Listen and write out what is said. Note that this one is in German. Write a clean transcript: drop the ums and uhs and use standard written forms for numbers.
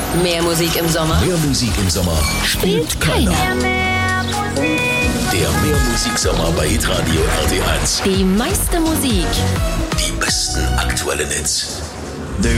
Mehr Musik im Sommer. Mehr Musik im Sommer spielt keiner. Der Mehrmusiksommer bei Hitradio RT1. Die meiste Musik. Die besten aktuellen Hits.